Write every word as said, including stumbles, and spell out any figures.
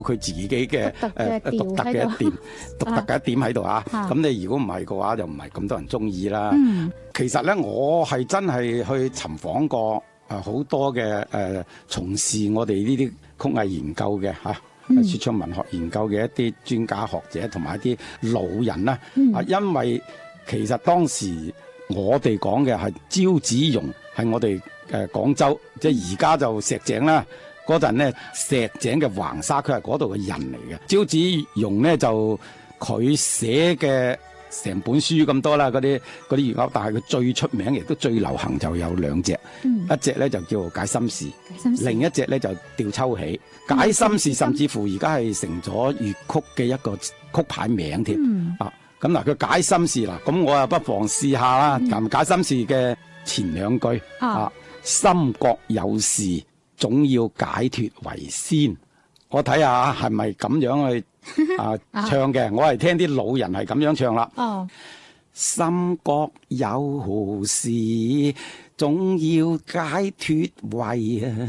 佢自己嘅誒獨特嘅一點，獨特嘅一點喺度啊！咁你如果唔係嘅話，就唔係咁多人中意啦。嗯、其實咧，我係真係去尋訪過誒好多嘅誒、呃、從事我哋呢啲曲藝研究嘅嚇。啊嗯、說唱文學研究嘅一啲專家學者同埋一啲老人啦，嗯、啊，因為其實當時我哋講嘅係招子榕，係我哋誒、呃、廣州，即係而家就石井啦。嗰陣咧，石井嘅橫沙區係嗰度嘅人嚟嘅。招子榕咧就佢寫嘅成本書咁多啦，嗰啲嗰啲粵曲，但係佢最出名亦都最流行就有兩隻，嗯、一隻咧就叫解心事，心事另一隻咧就吊秋喜。解心事甚至乎而家係成咗粵曲嘅一個曲牌名添、嗯、啊！咁嗱，佢解心事啦，咁我啊不妨試下啦。咁、嗯、解心事嘅前兩句啊，啊，心覺有事總要解脫為先。我睇下係咪咁樣去啊唱嘅？我係聽啲老人係咁樣唱啦。哦，心覺有事總要解脫為啊。